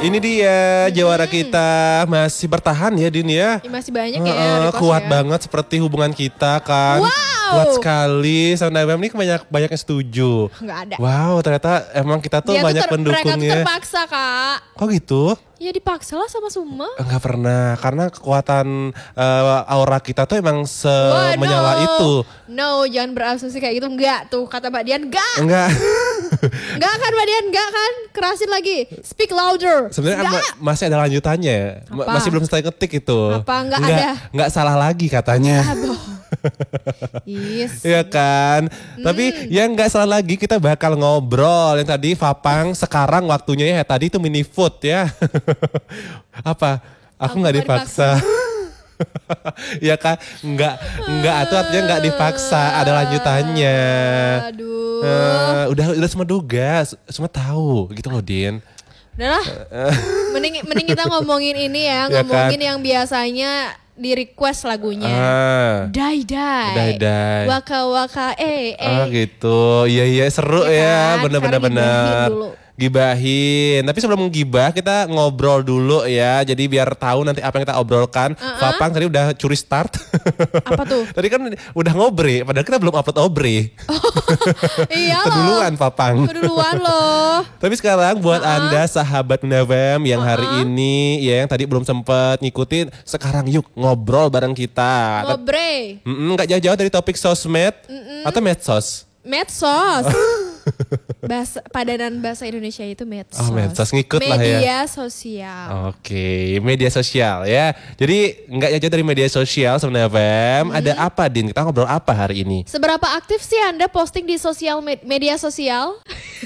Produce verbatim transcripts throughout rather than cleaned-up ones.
Ini dia jawara kita masih bertahan ya Din ya. Ya, masih banyak uh, ya. Kuat ya. banget seperti hubungan kita kan. Wow. Kuat sekali. Sound F M ini banyak banyak yang setuju. Enggak ada. Wow, ternyata emang kita tuh Dia banyak tuh ter- pendukungnya. Mereka tuh terpaksa kak. Kok gitu? Ya dipaksa lah sama Suma. Enggak pernah, karena kekuatan uh, aura kita tuh emang semenyala oh, no. itu. No, jangan berasumsi kayak gitu. Enggak tuh, kata Mbak Dian enggak. Enggak. Enggak kan Mbak Dian, enggak kan? Kerasin lagi, speak louder. Sebenarnya ma- masih ada lanjutannya. Ma- masih belum selesai ngetik itu. Apa enggak, enggak ada? Enggak salah lagi katanya. Yes. Iya kan. Hmm. Tapi yang enggak salah lagi kita bakal ngobrol. Yang tadi Fapang, sekarang waktunya ya tadi itu mini food ya. Apa? Aku nggak dipaksa. Ya kan? Enggak, enggak itu artinya enggak dipaksa, ada lanjutannya. Aduh. Uh, udah udah semua duga, semua tahu gitu loh, Din. Udahlah. mending mending kita ngomongin ini ya, ya ngomongin kan? Yang biasanya di request lagunya. Ah. Dai dai. Dai dai. Waka waka eh eh. Oh gitu. Iya iya seru ya, kan? benar-benar benar. Gibahin. Tapi sebelum gibah kita ngobrol dulu ya. Jadi biar tahu nanti apa yang kita obrolkan. Uh-uh. Fapang tadi udah curi start. Apa tuh? Tadi kan udah ngobre, padahal kita belum upload obre. Oh, iya loh. Keduluan Fapang. Keduluan loh. Tapi sekarang buat uh-uh. Anda sahabat N F M yang uh-uh. hari ini ya yang tadi belum sempet ngikutin, sekarang yuk ngobrol bareng kita. Ngobre. Enggak jauh-jauh dari topik sosmed Mm-mm. atau medsos. Medsos. Bahasa padanan bahasa Indonesia itu medsos. Oh, medsos ngikut media lah ya. Media sosial. Oke, media sosial ya. Jadi nggak jauh dari media sosial sebenarnya F M. Hmm. Ada apa Din? Kita ngobrol apa hari ini? Seberapa aktif sih Anda posting di sosial med- media sosial?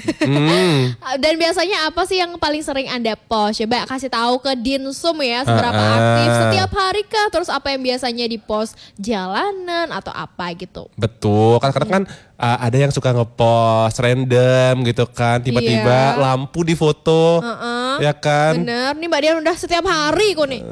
Hmm. Dan biasanya apa sih yang paling sering Anda post? Coba kasih tahu ke Dinsum ya seberapa uh-uh. aktif setiap hari kah? Terus apa yang biasanya di post jalanan atau apa gitu? Betul, kan kadang kan uh, ada yang suka ngepost random gitu kan, tiba-tiba iya. lampu di foto, uh-uh. ya kan? Bener, nih Mbak Dian udah setiap hari kok nih.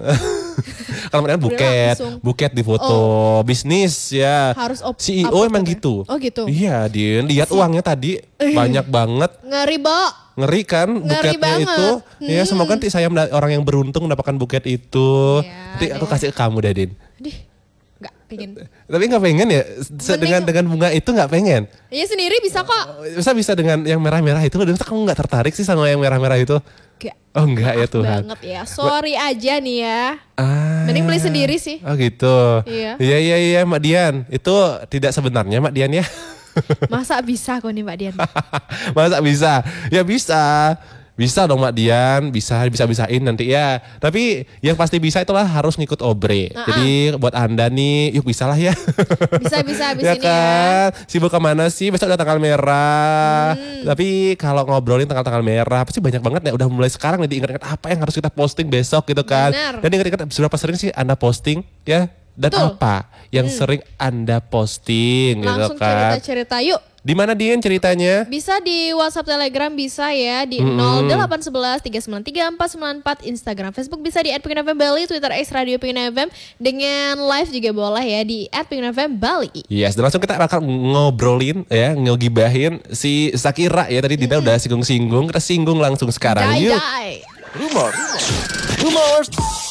Kalau kemudian buket, buket di foto, oh. bisnis ya. Harus op- C E O emang ya? gitu. Oh gitu. Iya, Din, lihat uangnya tadi banyak banget. Ngeri, Bo. Ngeri kan Ngeri buketnya banget. itu. Hmm. Ya semoga nanti saya orang yang beruntung mendapatkan buket itu. Ya, nanti aku kasih ke kamu deh, Din. Aduh. Gak pengen. Tapi gak pengen ya? Mending, dengan dengan bunga itu gak pengen? Iya sendiri bisa kok. Bisa bisa dengan yang merah-merah itu. Dan kamu gak tertarik sih sama yang merah-merah itu? Gak. Oh enggak ya Tuhan. Banget ya. Sorry ba- aja nih ya. Ah, mending beli sendiri sih. Oh gitu. Iya. Iya iya iya Mbak Dian. Itu tidak sebenarnya Mbak Dian ya. Masa bisa kok nih Mbak Dian? Masa bisa? Ya bisa. Bisa dong Mbak Dian, bisa bisa-bisain nanti ya. Tapi yang pasti bisa itulah harus ngikut obre. Uh-uh. Jadi buat Anda nih, yuk bisa lah ya. Bisa-bisa abis ya ini kan? ya. Sibuk kemana sih? Besok udah tanggal merah. Hmm. Tapi kalau ngobrolin tanggal-tanggal merah, pasti banyak banget ya. Udah mulai sekarang nih diingat-ingat apa yang harus kita posting besok gitu kan. Bener. Dan ingat-ingat seberapa sering sih Anda posting ya? Dan Betul. apa yang hmm. sering Anda posting Langsung gitu kan. Langsung cerita-cerita yuk. Di mana Din ceritanya? Bisa di WhatsApp Telegram bisa ya di hmm. nol delapan satu satu tiga sembilan tiga empat sembilan empat, Instagram Facebook bisa di at pingin f m bali, Twitter X Radio Pingin F M, dengan live juga boleh ya di at pingin f m bali. Yes, dan langsung kita bakal ngobrolin ya, ngegibahin si Shakira ya tadi Dina hmm. udah singgung-singgung, kita singgung langsung sekarang. Dai, yuk. Dai. Rumor. Rumor.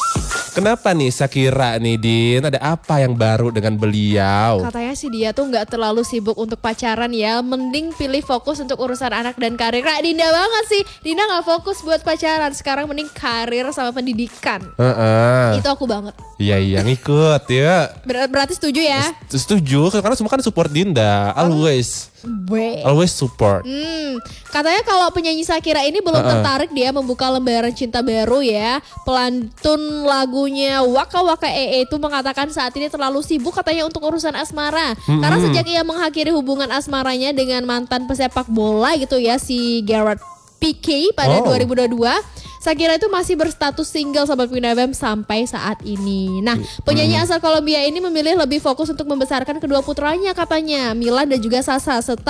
Kenapa nih Shakira nih Din? Ada apa yang baru dengan beliau? Katanya sih dia tuh gak terlalu sibuk untuk pacaran ya. Mending pilih fokus untuk urusan anak dan karir. Kayak Dinda banget sih. Dinda gak fokus buat pacaran. Sekarang mending karir sama pendidikan. Uh-uh. Itu aku banget. Iya iya ngikut ya. Ber- berarti setuju ya? Setuju karena semua kan support Dinda. Always. Be. Always support. Hmm, katanya kalau penyanyi Shakira ini belum uh-uh. tertarik dia membuka lembaran cinta baru ya. Pelantun lagunya Waka Waka E E itu mengatakan saat ini terlalu sibuk katanya untuk urusan asmara. Mm-hmm. Karena sejak ia mengakhiri hubungan asmaranya dengan mantan pesepak bola gitu ya, si Gareth Pique pada oh. dua ribu dua puluh dua, Shakira itu masih berstatus single Sobat Pingin F M sampai saat ini. Nah, penyanyi asal Kolombia ini memilih lebih fokus untuk membesarkan kedua putranya katanya, Milan dan juga Sasa, serta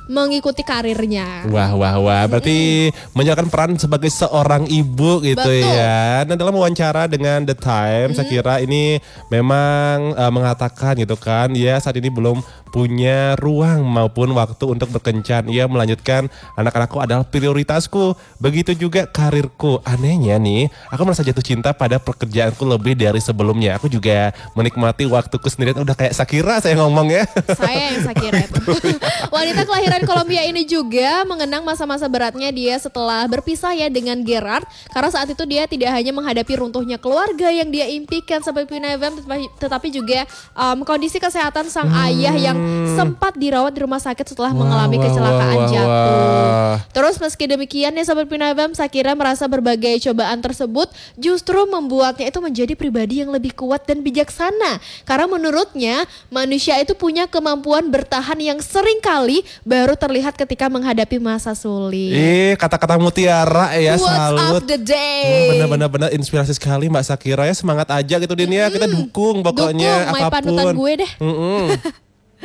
mengikuti karirnya. Wah, wah, wah. Berarti mm. menjalankan peran sebagai seorang ibu gitu. Betul. Ya. Dan dalam wawancara dengan The Times, mm. saya kira ini memang uh, mengatakan gitu kan, ya saat ini belum punya ruang maupun waktu untuk berkencan. Ia melanjutkan, anak-anakku adalah prioritasku, begitu juga karirku. Anehnya nih, aku merasa jatuh cinta pada pekerjaanku lebih dari sebelumnya. Aku juga menikmati waktuku sendiri. Udah kayak Shakira saya ngomong ya. Saya yang Shakira itu. Wanita kelahiran Kolombia ini juga mengenang masa-masa beratnya dia setelah berpisah ya dengan Gerard. Karena saat itu dia tidak hanya menghadapi runtuhnya keluarga yang dia impikan sampai Pinevem, tetapi juga um, kondisi kesehatan sang hmm. ayah yang sempat dirawat di rumah sakit setelah wah, mengalami wah, kecelakaan wah, jantung. Wah. Terus meski demikian ya Sobat Pinevem, Shakira merasa berbagai cobaan tersebut justru membuatnya itu menjadi pribadi yang lebih kuat dan bijaksana. Karena menurutnya manusia itu punya kemampuan bertahan yang sering kali baru terlihat ketika menghadapi masa sulit. Eh, kata-kata mutiara ya, What's salut. up the day. Benar-benar benar inspirasi sekali Mbak Shakira ya, semangat aja gitu Din ya, kita dukung pokoknya dukung, apapun. Panutan gue deh.